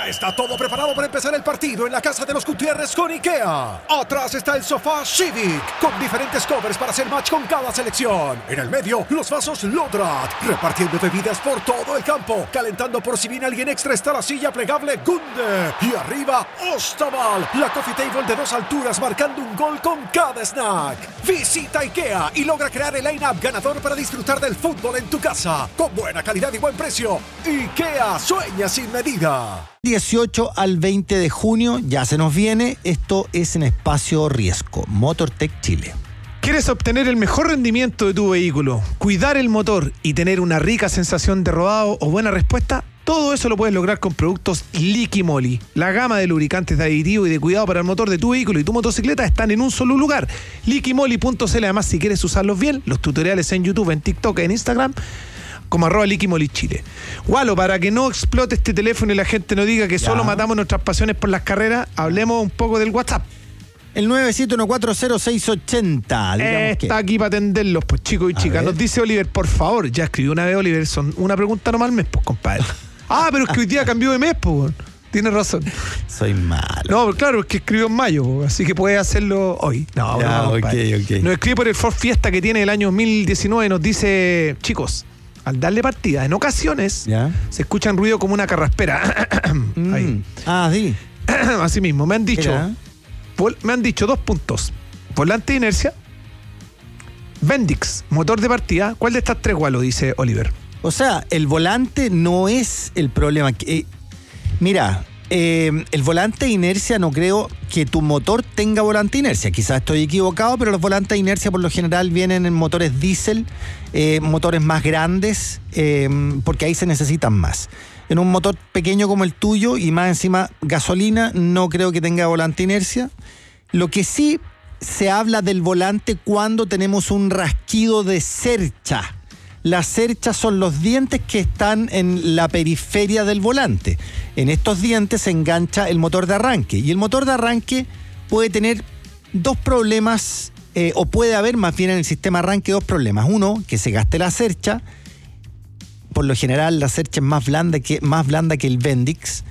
Ya está todo preparado para empezar el partido en la casa de los Gutiérrez con IKEA. Atrás está el sofá Civic, con diferentes covers para hacer match con cada selección. En el medio, los vasos Lodrat, repartiendo bebidas por todo el campo. Calentando por si viene alguien extra está la silla plegable Gunde. Y arriba, Ostaval, la coffee table de 2 alturas marcando un gol con cada snack. Visita IKEA y logra crear el line-up ganador para disfrutar del fútbol en tu casa. Con buena calidad y buen precio. IKEA, sueña sin medida. 18 al 20 de junio, ya se nos viene. Esto es en Espacio Riesgo, Motortech Chile. ¿Quieres obtener el mejor rendimiento de tu vehículo, cuidar el motor y tener una rica sensación de rodado o buena respuesta? Todo eso lo puedes lograr con productos Liqui Moly. La gama de lubricantes de aditivo y de cuidado para el motor de tu vehículo y tu motocicleta están en un solo lugar. liquimoly.cl. Además, si quieres usarlos bien, los tutoriales en YouTube, en TikTok, en Instagram, como @LiquiMolyChile. Walo, para que no explote este teléfono y la gente no diga que solo matamos nuestras pasiones por las carreras, hablemos un poco del WhatsApp. El 971400680. Está aquí para atenderlos, pues, chicos y chicas. Nos dice Oliver, por favor, ya escribió una vez Oliver, son una pregunta nomás al mes, pues, compadre. Pero es que hoy día cambió de mes, pues. Tiene razón. Soy malo. No, claro, es que escribió en mayo, así que puede hacerlo hoy. No, okay. Nos escribe por el Ford Fiesta que tiene el año 2019, nos dice, chicos, al darle partida, en ocasiones se escuchan ruido como una carraspera. Ahí. Sí. Así mismo, me han dicho 2 puntos. Volante de inercia, Bendix, motor de partida. ¿Cuál de estas 3, Walo? Dice Oliver. O sea, el volante no es el problema. Mira, el volante de inercia, no creo que tu motor tenga volante de inercia. Quizás estoy equivocado, pero los volantes de inercia por lo general vienen en motores diésel, motores más grandes, porque ahí se necesitan más. En un motor pequeño como el tuyo y más encima gasolina, no creo que tenga volante de inercia. Lo que sí se habla del volante cuando tenemos un rasquido de cercha. Las cerchas son los dientes que están en la periferia del volante. En estos dientes se engancha el motor de arranque. Y el motor de arranque puede tener 2 problemas, o puede haber más bien en el sistema arranque 2 problemas. Uno, que se gaste la cercha. Por lo general la cercha es más blanda que el Bendix.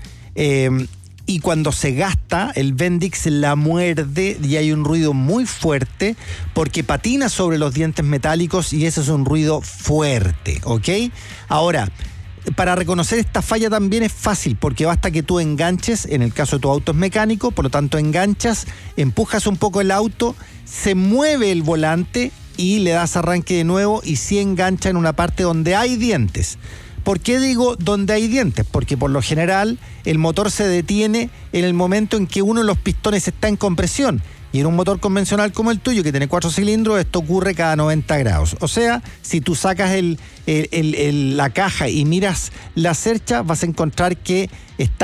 Y cuando se gasta, el Bendix la muerde y hay un ruido muy fuerte porque patina sobre los dientes metálicos y ese es un ruido fuerte, ¿ok? Ahora, para reconocer esta falla también es fácil porque basta que tú enganches, en el caso de tu auto es mecánico, por lo tanto enganchas, empujas un poco el auto, se mueve el volante y le das arranque de nuevo y sí engancha en una parte donde hay dientes. ¿Por qué digo donde hay dientes? Porque por lo general el motor se detiene en el momento en que uno de los pistones está en compresión. Y en un motor convencional como el tuyo, que tiene 4 cilindros, esto ocurre cada 90 grados. O sea, si tú sacas la caja y miras la cercha, vas a encontrar que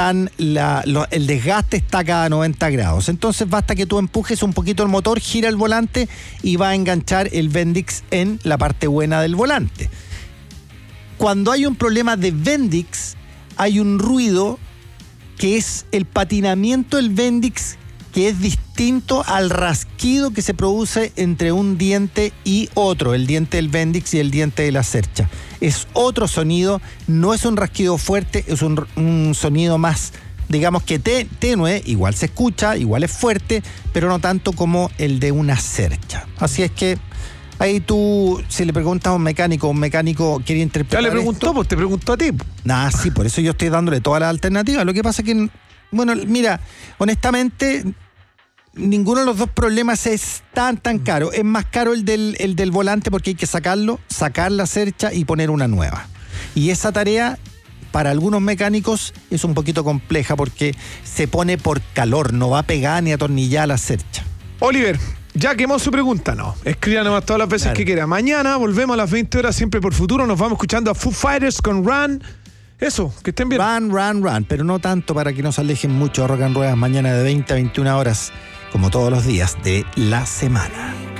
el desgaste está cada 90 grados. Entonces basta que tú empujes un poquito el motor, gira el volante y va a enganchar el Bendix en la parte buena del volante. Cuando hay un problema de Bendix, hay un ruido que es el patinamiento del Bendix, que es distinto al rasquido que se produce entre un diente y otro, el diente del Bendix y el diente de la cercha. Es otro sonido, no es un rasquido fuerte, es un sonido más, digamos que tenue, igual se escucha, igual es fuerte, pero no tanto como el de una cercha. Así es que ahí tú, si le preguntas a un mecánico quiere interpretar. Ya le preguntó, pues te preguntó a ti. Sí, por eso yo estoy dándole todas las alternativas. Lo que pasa es que, bueno, mira, honestamente, ninguno de los 2 problemas es tan caro. Es más caro el del volante porque hay que sacar la cercha y poner una nueva. Y esa tarea, para algunos mecánicos, es un poquito compleja porque se pone por calor, no va a pegar ni atornillar la cercha. Oliver, ya quemó su pregunta, no. Escriba nomás todas las veces que quiera. Mañana volvemos a las 20 horas, siempre por Futuro. Nos vamos escuchando a Foo Fighters con Run. Eso, que estén bien. Run, pero no tanto para que nos alejen mucho. Rock and Ruedas mañana de 20 a 21 horas, como todos los días de la semana.